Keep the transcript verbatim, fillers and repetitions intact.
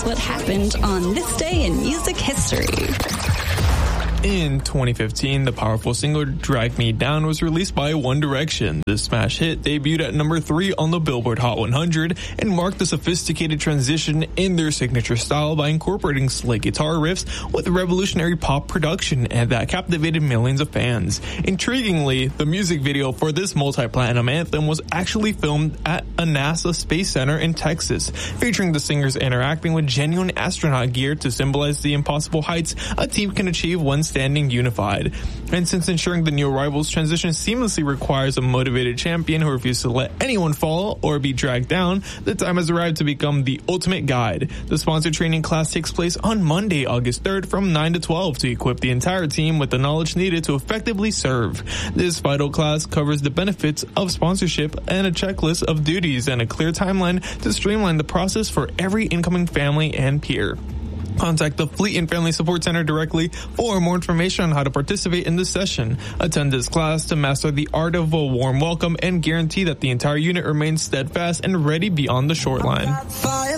what happened on this day in music history. In twenty fifteen, the powerful single Drag Me Down was released by One Direction. The smash hit debuted at number three on the Billboard Hot one hundred and marked a sophisticated transition in their signature style by incorporating slick guitar riffs with revolutionary pop production, and that captivated millions of fans. Intriguingly, the music video for this multi-platinum anthem was actually filmed at a NASA Space Center in Texas, featuring the singers interacting with genuine astronaut gear to symbolize the impossible heights a team can achieve when standing unified. And since ensuring the new arrivals transition seamlessly requires a motivated champion who refuses to let anyone fall or be dragged down, the time has arrived to become the ultimate guide. The sponsored training class takes place on Monday, August third from nine to twelve to equip the entire team with the knowledge needed to effectively serve. This vital class covers the benefits of sponsorship and a checklist of duties and a clear timeline to streamline the process for every incoming family and peer. Contact the Fleet and Family Support Center directly for more information on how to participate in this session. Attend this class to master the art of a warm welcome and guarantee that the entire unit remains steadfast and ready beyond the short line.